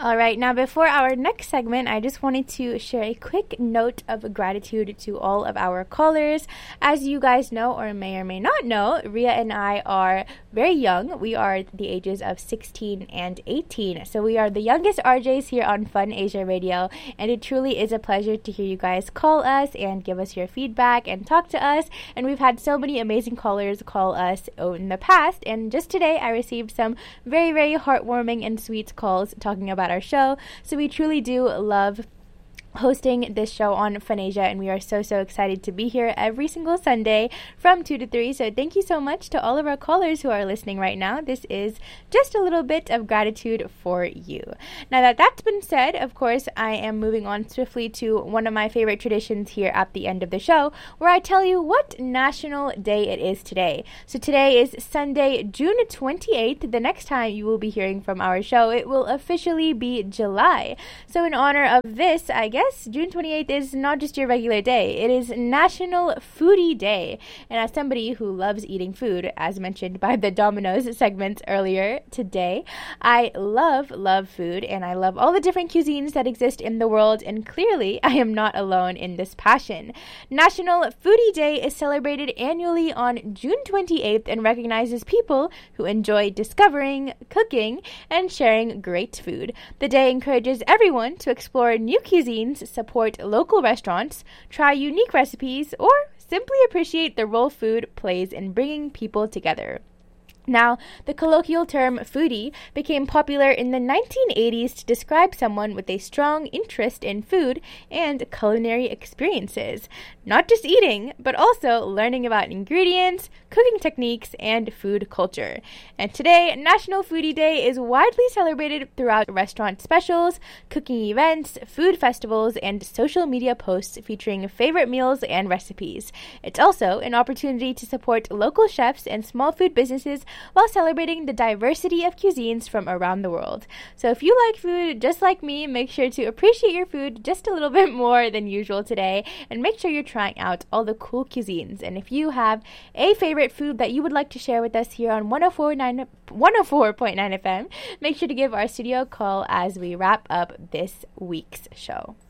All right, now before our next segment, I just wanted to share a quick note of gratitude to all of our callers. As you guys know or may not know, Ria and I are very young. We are the ages of 16 and 18. So we are the youngest RJs here on Fun Asia Radio, and it truly is a pleasure to hear you guys call us and give us your feedback and talk to us. And we've had so many amazing callers call us in the past, and just today I received some very, very heartwarming and sweet calls talking about our show. So we truly do love hosting this show on Funasia, and we are so excited to be here every single Sunday from 2 to 3. So thank you so much to all of our callers who are listening right now. This is just a little bit of gratitude for you. Now that that's been said, of course, I am moving on swiftly to one of my favorite traditions here at the end of the show, where I tell you what national day it is today. So today is Sunday, June 28th. The next time you will be hearing from our show, it will officially be July. So in honor of this, I guess June 28th is not just your regular day. It is National Foodie Day. And as somebody who loves eating food, as mentioned by the Domino's segments earlier today, I love food, and I love all the different cuisines that exist in the world, and clearly I am not alone in this passion. National Foodie Day is celebrated annually on June 28th and recognizes people who enjoy discovering, cooking, and sharing great food. The day encourages everyone to explore new cuisines, support local restaurants, try unique recipes, or simply appreciate the role food plays in bringing people together. Now, the colloquial term foodie became popular in the 1980s to describe someone with a strong interest in food and culinary experiences. Not just eating, but also learning about ingredients, cooking techniques, and food culture. And today, National Foodie Day is widely celebrated throughout restaurant specials, cooking events, food festivals, and social media posts featuring favorite meals and recipes. It's also an opportunity to support local chefs and small food businesses while celebrating the diversity of cuisines from around the world. So if you like food just like me, make sure to appreciate your food just a little bit more than usual today, and make sure you're trying out all the cool cuisines. And if you have a favorite food that you would like to share with us here on 104.9 FM, make sure to give our studio a call as we wrap up this week's show.